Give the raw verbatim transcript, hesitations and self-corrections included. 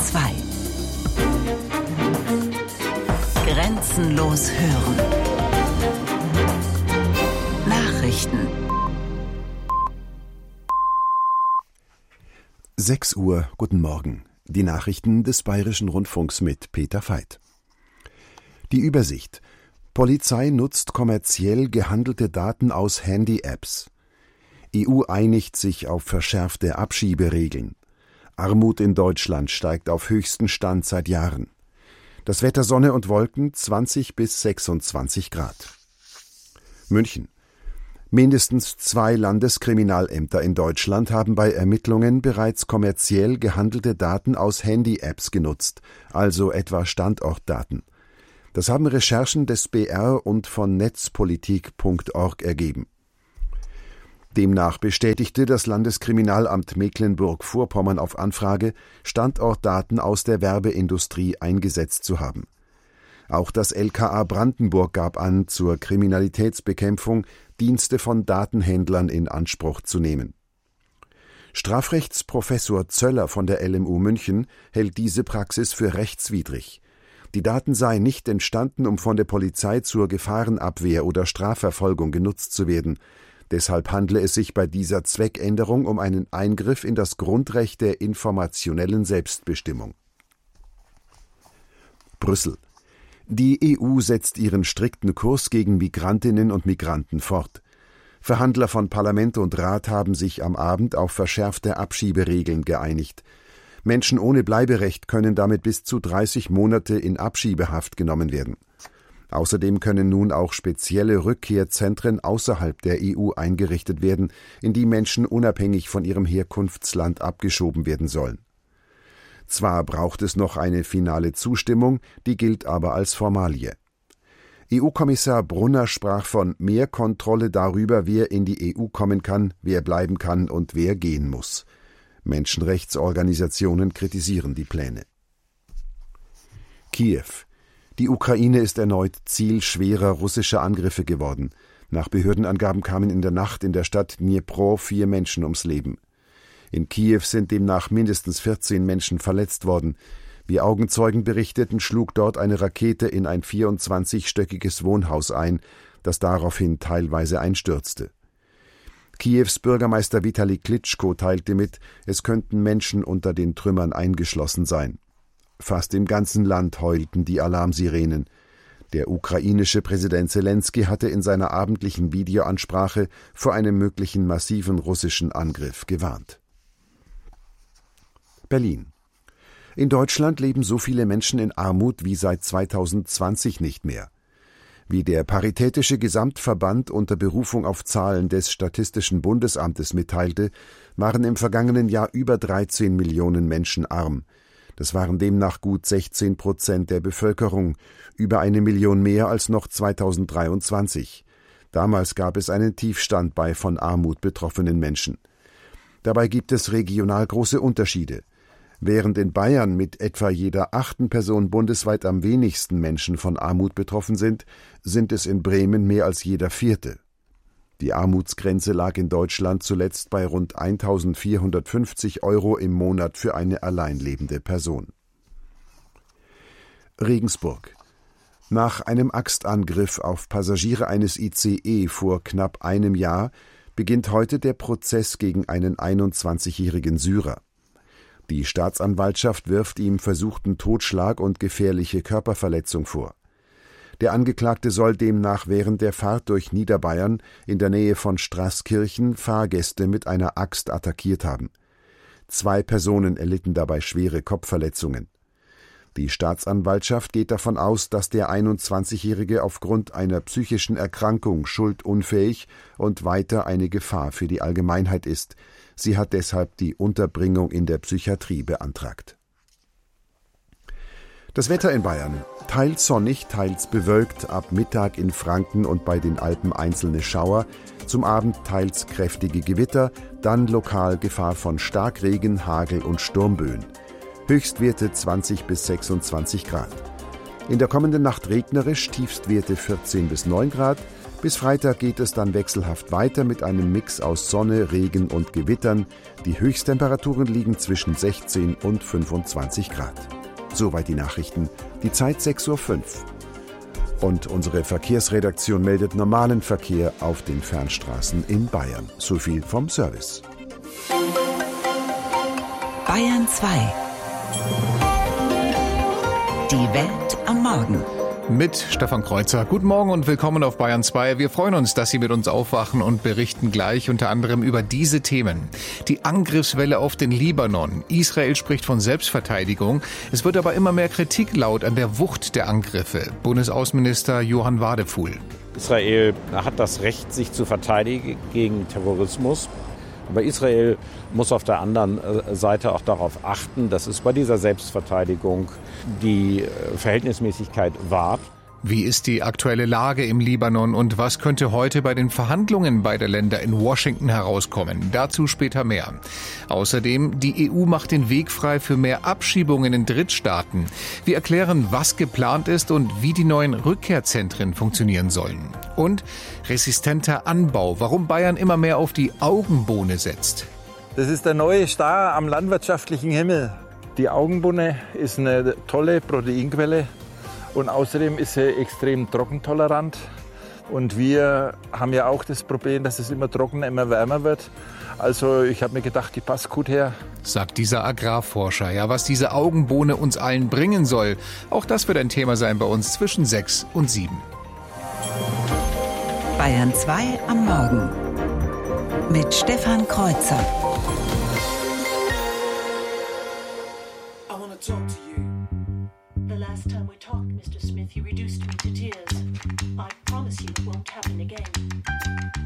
zwei. Grenzenlos hören. Nachrichten. sechs Uhr, guten Morgen. Die Nachrichten des Bayerischen Rundfunks mit Peter Veit. Die Übersicht. Polizei nutzt kommerziell gehandelte Daten aus Handy-Apps. E U einigt sich auf verschärfte Abschieberegeln. Armut in Deutschland steigt auf höchsten Stand seit Jahren. Das Wetter Sonne und Wolken zwanzig bis sechsundzwanzig Grad. München. Mindestens zwei Landeskriminalämter in Deutschland haben bei Ermittlungen bereits kommerziell gehandelte Daten aus Handy-Apps genutzt, also etwa Standortdaten. Das haben Recherchen des B R und von netzpolitik punkt org ergeben. Demnach bestätigte das Landeskriminalamt Mecklenburg-Vorpommern auf Anfrage, Standortdaten aus der Werbeindustrie eingesetzt zu haben. Auch das L K A Brandenburg gab an, zur Kriminalitätsbekämpfung Dienste von Datenhändlern in Anspruch zu nehmen. Strafrechtsprofessor Zöller von der L M U München hält diese Praxis für rechtswidrig. Die Daten seien nicht entstanden, um von der Polizei zur Gefahrenabwehr oder Strafverfolgung genutzt zu werden. Deshalb handle es sich bei dieser Zweckänderung um einen Eingriff in das Grundrecht der informationellen Selbstbestimmung. Brüssel. Die E U setzt ihren strikten Kurs gegen Migrantinnen und Migranten fort. Verhandler von Parlament und Rat haben sich am Abend auf verschärfte Abschieberegeln geeinigt. Menschen ohne Bleiberecht können damit bis zu dreißig Monate in Abschiebehaft genommen werden. Außerdem können nun auch spezielle Rückkehrzentren außerhalb der E U eingerichtet werden, in die Menschen unabhängig von ihrem Herkunftsland abgeschoben werden sollen. Zwar braucht es noch eine finale Zustimmung, die gilt aber als Formalie. E U-Kommissar Brunner sprach von mehr Kontrolle darüber, wer in die E U kommen kann, wer bleiben kann und wer gehen muss. Menschenrechtsorganisationen kritisieren die Pläne. Kiew. Die Ukraine ist erneut Ziel schwerer russischer Angriffe geworden. Nach Behördenangaben kamen in der Nacht in der Stadt Dnipro vier Menschen ums Leben. In Kiew sind demnach mindestens vierzehn Menschen verletzt worden. Wie Augenzeugen berichteten, schlug dort eine Rakete in ein vierundzwanzigstöckiges Wohnhaus ein, das daraufhin teilweise einstürzte. Kiews Bürgermeister Vitali Klitschko teilte mit, es könnten Menschen unter den Trümmern eingeschlossen sein. Fast im ganzen Land heulten die Alarmsirenen. Der ukrainische Präsident Selensky hatte in seiner abendlichen Videoansprache vor einem möglichen massiven russischen Angriff gewarnt. Berlin. In Deutschland leben so viele Menschen in Armut wie seit zweitausendzwanzig nicht mehr. Wie der Paritätische Gesamtverband unter Berufung auf Zahlen des Statistischen Bundesamtes mitteilte, waren im vergangenen Jahr über dreizehn Millionen Menschen arm. Das waren demnach gut sechzehn Prozent der Bevölkerung, über eine Million mehr als noch zweitausenddreiundzwanzig. Damals gab es einen Tiefstand bei von Armut betroffenen Menschen. Dabei gibt es regional große Unterschiede. Während in Bayern mit etwa jeder achten Person bundesweit am wenigsten Menschen von Armut betroffen sind, sind es in Bremen mehr als jeder vierte. Die Armutsgrenze lag in Deutschland zuletzt bei rund eintausendvierhundertfünfzig Euro im Monat für eine alleinlebende Person. Regensburg. Nach einem Axtangriff auf Passagiere eines I C E vor knapp einem Jahr beginnt heute der Prozess gegen einen einundzwanzigjährigen Syrer. Die Staatsanwaltschaft wirft ihm versuchten Totschlag und gefährliche Körperverletzung vor. Der Angeklagte soll demnach während der Fahrt durch Niederbayern in der Nähe von Straßkirchen Fahrgäste mit einer Axt attackiert haben. Zwei Personen erlitten dabei schwere Kopfverletzungen. Die Staatsanwaltschaft geht davon aus, dass der einundzwanzigjährige aufgrund einer psychischen Erkrankung schuldunfähig und weiter eine Gefahr für die Allgemeinheit ist. Sie hat deshalb die Unterbringung in der Psychiatrie beantragt. Das Wetter in Bayern. Teils sonnig, teils bewölkt, ab Mittag in Franken und bei den Alpen einzelne Schauer, zum Abend teils kräftige Gewitter, dann lokal Gefahr von Starkregen, Hagel und Sturmböen. Höchstwerte zwanzig bis sechsundzwanzig Grad. In der kommenden Nacht regnerisch, Tiefstwerte vierzehn bis neun Grad, Bis Freitag geht es dann wechselhaft weiter mit einem Mix aus Sonne, Regen und Gewittern. Die Höchsttemperaturen liegen zwischen sechzehn und fünfundzwanzig Grad. Soweit die Nachrichten. Die Zeit sechs Uhr fünf. Und unsere Verkehrsredaktion meldet normalen Verkehr auf den Fernstraßen in Bayern. So viel vom Service. Bayern zwei. Die Welt am Morgen. Mit Stefan Kreuzer. Guten Morgen und willkommen auf Bayern zwei. Wir freuen uns, dass Sie mit uns aufwachen und berichten gleich unter anderem über diese Themen. Die Angriffswelle auf den Libanon. Israel spricht von Selbstverteidigung. Es wird aber immer mehr Kritik laut an der Wucht der Angriffe. Bundesaußenminister Johann Wadefuhl. Israel hat das Recht, sich zu verteidigen gegen Terrorismus. Aber Israel muss auf der anderen Seite auch darauf achten, dass es bei dieser Selbstverteidigung die Verhältnismäßigkeit wahrt. Wie ist die aktuelle Lage im Libanon und was könnte heute bei den Verhandlungen beider Länder in Washington herauskommen? Dazu später mehr. Außerdem, die E U macht den Weg frei für mehr Abschiebungen in Drittstaaten. Wir erklären, was geplant ist und wie die neuen Rückkehrzentren funktionieren sollen. Und resistenter Anbau, warum Bayern immer mehr auf die Augenbohne setzt. Das ist der neue Star am landwirtschaftlichen Himmel. Die Augenbohne ist eine tolle Proteinquelle. Und außerdem ist sie extrem trockentolerant. Und wir haben ja auch das Problem, dass es immer trockener, immer wärmer wird. Also ich habe mir gedacht, die passt gut her. Sagt dieser Agrarforscher. Ja, was diese Augenbohne uns allen bringen soll, auch das wird ein Thema sein bei uns zwischen sechs und sieben. Bayern zwei am Morgen. Mit Stefan Kreuzer.